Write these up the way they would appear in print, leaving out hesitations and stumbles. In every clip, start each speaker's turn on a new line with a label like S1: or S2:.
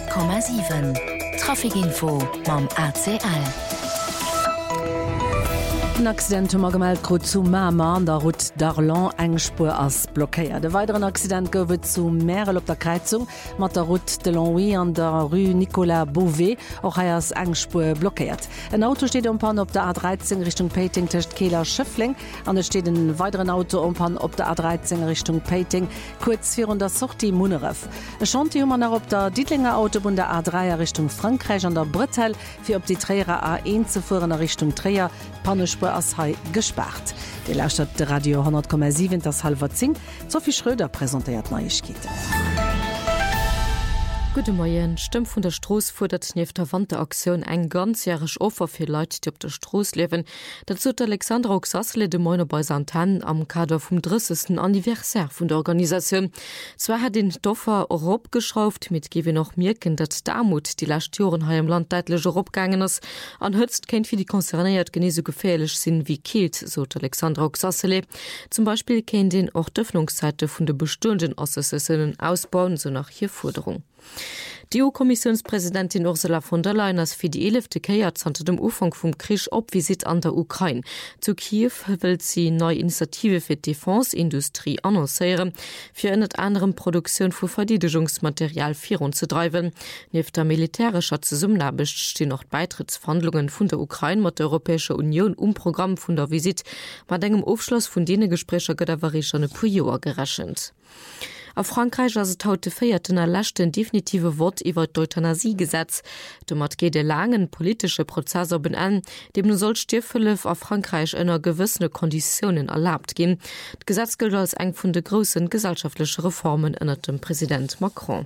S1: 100,7 Trafikinfo mam ACL.
S2: Ein Accident gemeldet grad zu Mama an der Route d'Arlan engspur ass blockéiert. De weiteren Accident gowe zu Merel op der Kreizung mat der Route de Longwy an der Rue Nicolas Beauvais och heiers engspur blockéiert. Ein Auto steht umpan op der A13 Richtung Peiting techt Kehler Schöffling, an es steht ein weiteren Auto umpan op der A13 Richtung Peiting kurz vir der Sortie Munerev. Es Chanti man op der Dietlinger Autobahn der A3 Richtung Frankreich an der Brettel fir op die Träger A1 zu fuhren Richtung Träger Pannespur as hai gesperrt. De lauscht de Radio 10,7 das halber Zing. Sophie Schröder präsentiert Neuigkeiten.
S3: Gute Morgen, Stimme von der Straße fordert neben der Wanderaktion ein ganzjähriges Opfer für Leute, die auf der Straße leben. Dazu hat Alexandra Oxassle de Moine bei Santan am Kader vom 30. Anniversär von der Organisation. Zwar hat den Doffer Rob geschraubt, mit gebe noch merken, dass die Armut die letzten Jahre hier im Land deutlich abgegangen ist. An Hützt kennt für die Konzerniert nicht so gefährlich sind wie Kilt, so hat Alexandra Oxassle. Zum Beispiel können den auch die Öffnungszeiten von den bestehenden Assoziationen ausbauen, so nach hier Forderung. Die EU-Kommissionspräsidentin Ursula von der Leyen ist für die 11. Keier unter dem Anfang vom Krieg op Visit an der Ukraine. Zu Kiew will sie neue Initiative für die Defense-Industrie annoncieren, für eine andere Produktion von Verteidigungsmaterial voranzutreiben. Neben der militärischen Zusammenarbeit stehen noch Beitrittsverhandlungen von der Ukraine mit der Europäischen Union Programm von der Visit. Mit einem Aufschluss von denen Gesprächen geht aber schon ein paar Jahre gerechnet. Auf Frankreich as het haute feierten erlächten definitive Wort iwwer d'Euthanasie-Gesetz. Domat geht de langen politische Prozess oben an, dem nu soll Stierfëlf auf Frankreich ënner gewissene Konditionen erlaubt gin. D Gesetz gilt als eng vun de grossen gesellschaftliche Reformen ënnert dem Präsident Macron.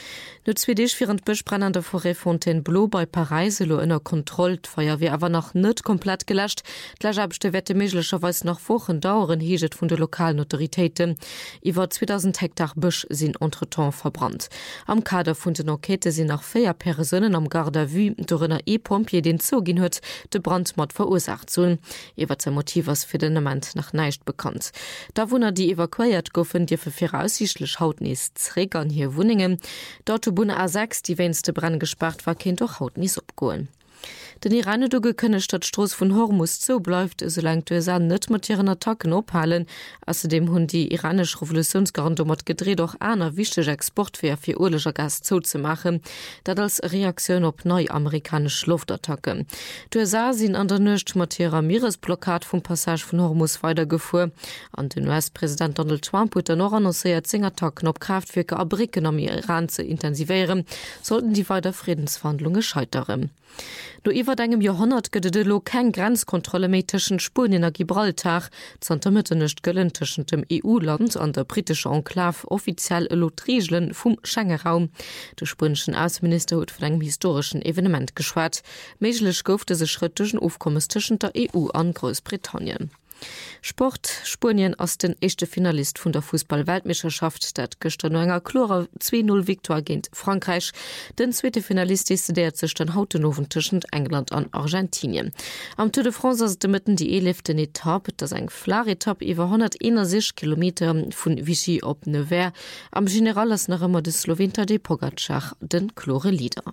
S3: No zwedech fir Bechbrenner der Forêt Fontainebleau bei Pariselo ënner Kontrollt Feuerwehr awer noch net komplett gelöscht. D'Lajabste wette melecherweis nach Wochen dauern heget vun de lokalen Autoritäten. Iwer 2000 Hektar Bëch sinn entretemps verbrannt. Am Kader vun den Enquete sinn nach 4 Personen am Garde à vue dorënner E-Pompier den zogin huet de Brandmord verursacht zullen. Iwer ze Motivers fir den Moment nach neicht bekannt. Da wunner die evakuiert goffen Dir fir voraussichtlich hautnees Trägern hier Wuningen. Dort Bune A6 die wennste Brand gespart war kind doch haut nies opgoen. Den Iran du gekönne statt Stroß von Hormuz so bleibt, solange du es an nicht mit ihren Attacken ophalen. Außerdem hun die iranische Revolutionsgarde mat gedreht auch einer wichtige Exportwehr für urlischer Gas zuzumachen, dat als Reaktion auf neue amerikanische Luftattacken. Du sind an der Nöcht mit ihrer Meeresblockade vom Passage von Hormuz weitergefuhr. An den US-Präsident Donald Trump hat noch annonciert, 10 Attacken auf Kraftwerke abricken, um Iran zu intensivieren, sollten die weiter Friedensverhandlungen scheitern. No iwwer engem Jahrhundert gëtt de lo kein Grenzkontrolle méi tschen Spurien a Gibraltar, zantermëtte nicht gëllen tschen dem EU-Land an der britische Enklave offiziell Lotrigelen vum Schengen-Raum. De spurschen Außenminister huet vun engem historischen Evenement geschwat. Meiglech goufte se Schritt tschen Aufkommens tschen der EU an Großbritannien. Sport Spurien aus den echte Finalist von der Fußball-Weltmeisterschaft dat gestern enger Chlore 2-0 Viktor gegen Frankreich. Den zweite Finalist ist der zwischen Hautenoven zwischen England und Argentinien. Am Tour de France ist mitten die 11. Etappe, das ein Flare-Etappe über 161 Kilometer von Vichy op Nevers. Am General ist noch immer des Slowen Tadej Pogačar den Chlore Lieder.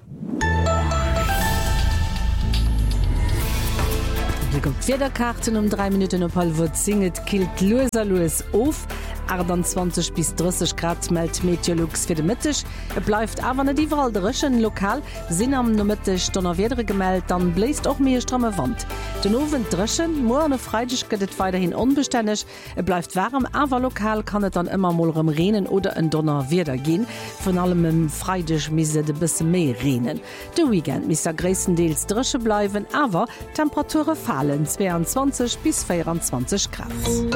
S2: Federkarten 3 Minuten op Halwur zinget kilt Loser Louis of. 20 bis 30 Grad meldt Meteorlux fir de Mittech. Bleifft awer net iwwerall de rëschen lokal sinn am no Mittech donner wedere gemeldt, dann bläst och mir stramme Wand. Den Owen dreschen, Mo an Freitag gëtt weiterhin unbeständig. Bleifft warm, awer lokal kann et dann immer molrem Renen oder en Donner wieder gin. Von allem im Freitag mise de bisse méi renen. De Weekend mis der gréessendeels dresche bleiwen, awer Temperature fallen 22 bis 24 Grad.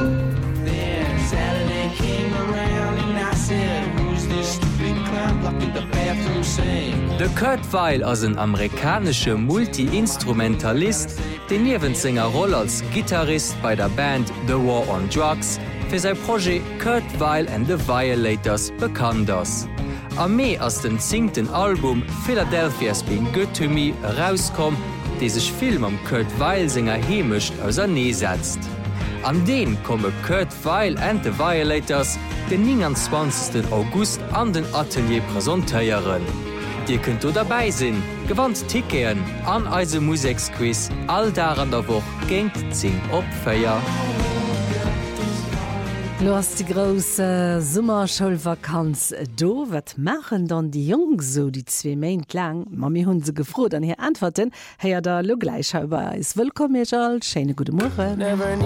S4: De Kurt Weill as een amerikanische Multi-Instrumentalist, den Niewensinger Rolle als Gitarrist bei der Band The War on Drugs fir sein Projekt Kurt Weill and the Violators bekannt ass. Am Mai aus dem 10. Album Philadelphia's Been Good to Me rauskom, die sich Film am Kurt Weill Sänger hemischt aus der Nähe setzt. An den komme Kurt Weill and the Violators den 29. August an den Atelier präsentieren. Dir könnt du dabei sinn, gewandt Ticketen an eise Musiksquiz all daran der woch géint zing opfeier.
S2: Du hast die große Sommerschulvakanz do, wat machen dann die Jungs so die 2 Monate lang? Mami hun se gefrot an hier antworten, hey ja da lo gleich über is willkommen, schöne gute Morgen.